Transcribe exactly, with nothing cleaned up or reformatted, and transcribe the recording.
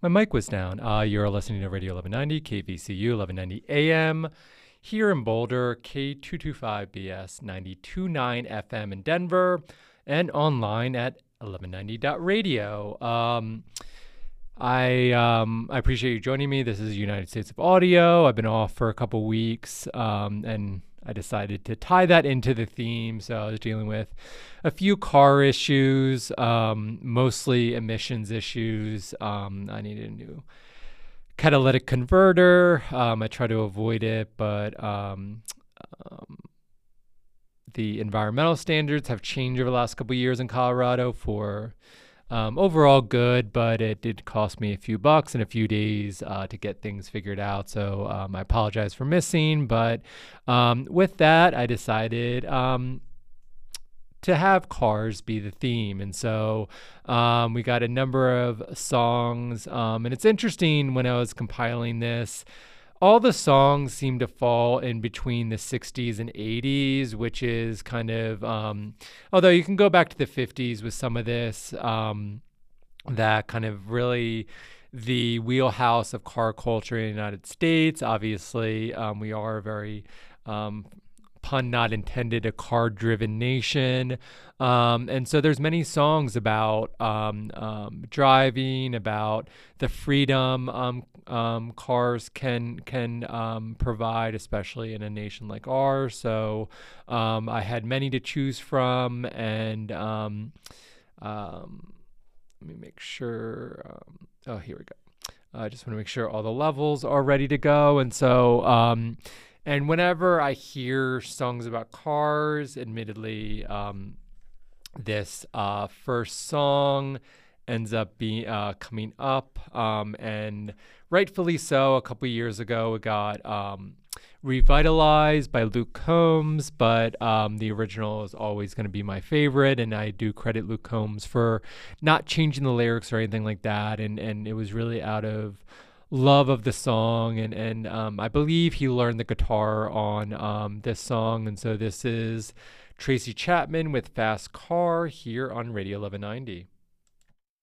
My mic was down. Uh, you're listening to Radio eleven ninety, K V C U eleven ninety A M here in Boulder, K two twenty-five B S ninety-two point nine F M in Denver, and online at eleven ninety dot radio. Um, I um, I appreciate you joining me. This is United States of Audio. I've been off for a couple weeks, um, and I decided to tie that into the theme. So I was dealing with a few car issues, um, mostly emissions issues. Um, I needed a new catalytic converter. Um, I try to avoid it, but um, um, the environmental standards have changed over the last couple of years in Colorado for Um, overall good, but it did cost me a few bucks and a few days uh, to get things figured out. So um, I apologize for missing, but um, with that, I decided um, to have cars be the theme. And so um, we got a number of songs, um, and it's interesting when I was compiling this, all the songs seem to fall in between the sixties and eighties, which is kind of, um, although you can go back to the fifties with some of this, um, that kind of really the wheelhouse of car culture in the United States. Obviously, um, we are a very, um, pun not intended, a car-driven nation. Um, and so there's many songs about um, um, driving, about the freedom um, um, cars can can um, provide, especially in a nation like ours. So um, I had many to choose from, and um, um, let me make sure. Um, oh, here we go. I just want to make sure all the levels are ready to go. And so, um, and whenever I hear songs about cars, admittedly, um, this uh, first song ends up being uh, coming up, um, and rightfully so. A couple years ago, it got um, revitalized by Luke Combs, but um, the original is always going to be my favorite, and I do credit Luke Combs for not changing the lyrics or anything like that, and and it was really out of love of the song, and and um, I believe he learned the guitar on um, this song, and so this is Tracy Chapman with Fast Car here on Radio eleven ninety.